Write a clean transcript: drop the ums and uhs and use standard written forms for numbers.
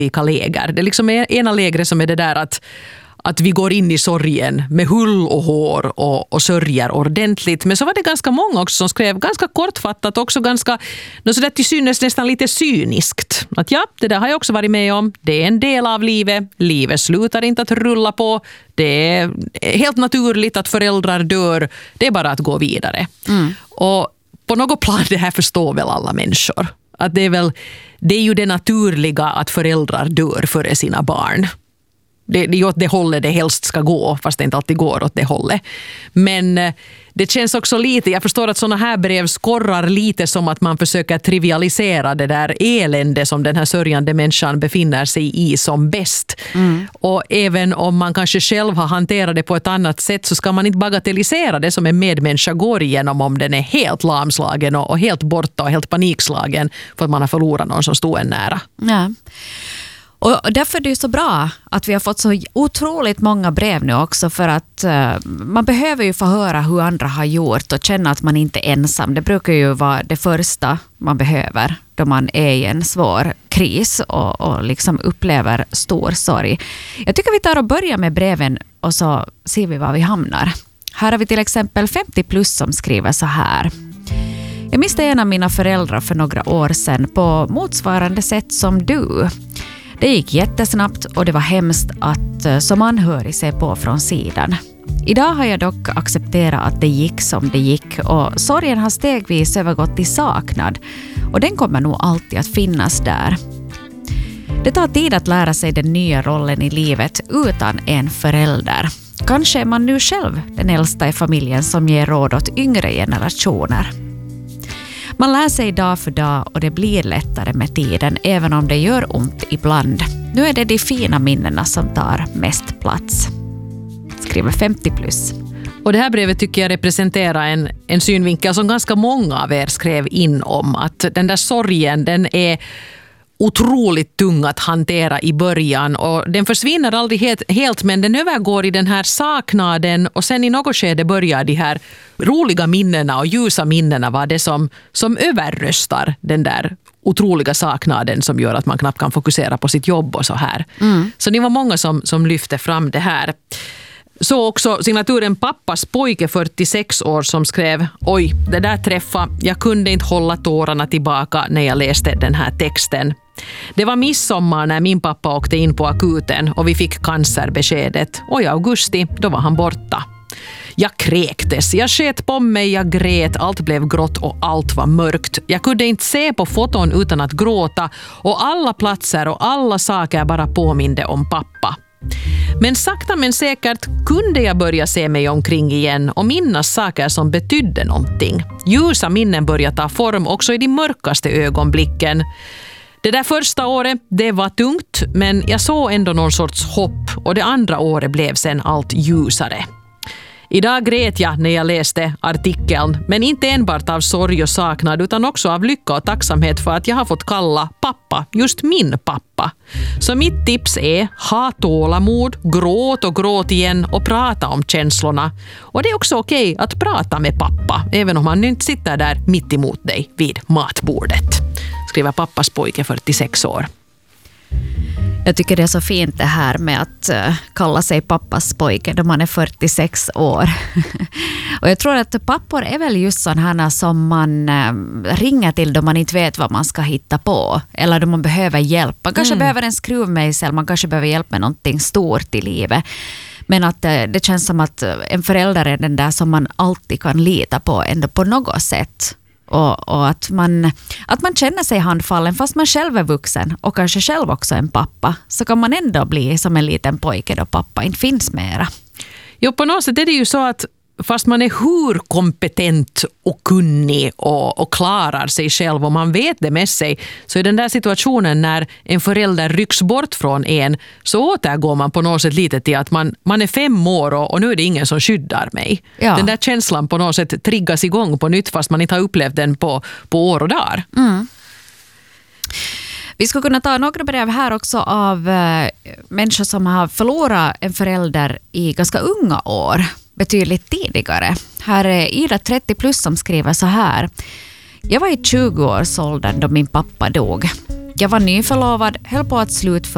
olika läger. Det liksom är ena lägret som är det där att vi går in i sorgen med hull och hår och sörjer ordentligt. Men så var det ganska många också som skrev ganska kortfattat, också ganska så där till synes nästan lite cyniskt. Att ja, det där har jag också varit med om. Det är en del av livet. Livet slutar inte att rulla på. Det är helt naturligt att föräldrar dör. Det är bara att gå vidare. Och på något plan det här förstår väl alla människor. Att det är ju det naturliga att föräldrar dör före sina barn. Det är åt det hållet det helst ska gå, fast det inte alltid går åt det hållet. Men det känns också lite, jag förstår att såna här brev skorrar lite som att man försöker trivialisera det där elände som den här sörjande människan befinner sig i som bäst. Och även om man kanske själv har hanterat det på ett annat sätt så ska man inte bagatellisera det som en medmänniska går igenom om den är helt lamslagen och helt borta och helt panikslagen för att man har förlorat någon som stod en nära. Ja. Och därför är det ju så bra att vi har fått så otroligt många brev nu också, för att man behöver ju få höra hur andra har gjort och känna att man inte är ensam. Det brukar ju vara det första man behöver då man är i en svår kris och liksom upplever stor sorg. Jag tycker vi tar och börjar med breven och så ser vi var vi hamnar. Här har vi till exempel 50 plus som skriver så här. Jag miste en av mina föräldrar för några år sedan på motsvarande sätt som du. Det gick jättesnabbt och det var hemskt att som anhörig se på från sidan. Idag har jag dock accepterat att det gick som det gick och sorgen har stegvis övergått i saknad och den kommer nog alltid att finnas där. Det tar tid att lära sig den nya rollen i livet utan en förälder. Kanske är man nu själv den äldsta i familjen som ger råd åt yngre generationer. Man lär sig dag för dag och det blir lättare med tiden även om det gör ont ibland. Nu är det de fina minnena som tar mest plats. Skriver 50 plus. Och det här brevet tycker jag representerar en synvinkel som ganska många av er skrev in om. Att den där sorgen, den är otroligt tung att hantera i början och den försvinner aldrig helt men den övergår i den här saknaden och sen i något skede börjar de här roliga minnena och ljusa minnena vara det som överröstar den där otroliga saknaden som gör att man knappt kan fokusera på sitt jobb och så här. Så det var många som lyfte fram det här. Så också signaturen pappas pojke 46 år som skrev: oj, det där träffa. Jag kunde inte hålla tårarna tillbaka när jag läste den här texten. Det var midsommar när min pappa åkte in på akuten och vi fick cancerbeskedet. Och i augusti, då var han borta. Jag kräktes, jag sket på mig, jag grät, allt blev grått och allt var mörkt. Jag kunde inte se på foton utan att gråta och alla platser och alla saker bara påminde om pappa. Men sakta men säkert kunde jag börja se mig omkring igen och minnas saker som betydde någonting. Ljusa minnen började ta form också i de mörkaste ögonblicken. Det där första året, det var tungt, men jag såg ändå någon sorts hopp och det andra året blev sen allt ljusare. Idag grät jag när jag läste artikeln, men inte enbart av sorg och saknad utan också av lycka och tacksamhet för att jag har fått kalla pappa just min pappa. Så mitt tips är: ha tålamod, gråt och gråt igen och prata om känslorna. Och det är också okej att prata med pappa, även om han inte sitter där mitt emot dig vid matbordet. Skriver pappas pojke 46 år. Jag tycker det är så fint det här med att kalla sig pappas pojke då man är 46 år. Och jag tror att pappor är väl just sådana som man ringer till då man inte vet vad man ska hitta på. Eller då man behöver hjälp. Man kanske behöver en skruvmejsel, man kanske behöver hjälp med någonting stort i livet. Men att det känns som att en förälder är den där som man alltid kan lita på ändå på något sätt. Och att man känner sig handfallen fast man själv är vuxen och kanske själv också en pappa, så kan man ändå bli som en liten pojke då pappa inte finns mera. Jo, på något sätt är det ju så att fast man är hur kompetent och kunnig och klarar sig själv och man vet det med sig, så i den där situationen när en förälder rycks bort från en, så återgår man på något sätt lite till att man är 5 år och nu är det ingen som skyddar mig. Ja. Den där känslan på något sätt triggas igång på nytt fast man inte har upplevt den på år och dagar. Vi skulle kunna ta några brev här också av människor som har förlorat en förälder i ganska unga år, betydligt tidigare. Här är Ida 30 plus som skriver så här. Jag var i 20-årsåldern då min pappa dog. Jag var nyförlovad, höll på att slutföra